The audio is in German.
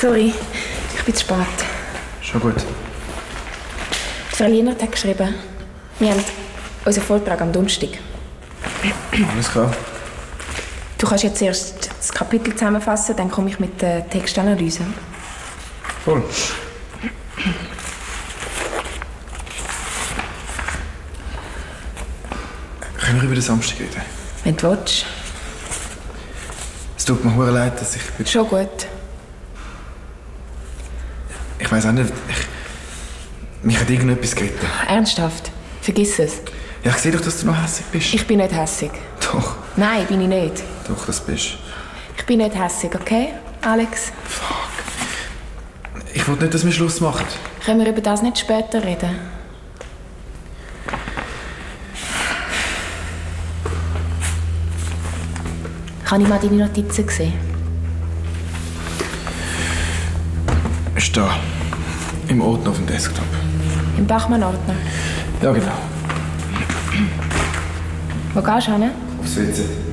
Sorry, ich bin zu spät. Schon gut. Frau Lienert hat geschrieben, wir haben unseren Vortrag am Donnerstag. Alles klar. Du kannst jetzt erst das Kapitel zusammenfassen, dann komme ich mit der Textanalyse. Voll. Können wir über den Samstag reden? Wenn du willst. Es tut mir verdammt leid, dass ich... Schon gut. Ich weiss auch nicht, mich hat irgendetwas geritten. Ernsthaft? Vergiss es. Ja, ich sehe doch, dass du noch hässig bist. Ich bin nicht hässig. Doch. Nein, bin ich nicht. Doch, das bist. Ich bin nicht hässig, okay, Alex? Fuck. Ich wollte nicht, dass wir Schluss machen. Können wir über das nicht später reden? Habe ich mal deine Notizen gesehen? Ist da. Im Ordner auf dem Desktop. Im Bachmann-Ordner? Ja, genau. Wo gehst du hin? Aufs WC.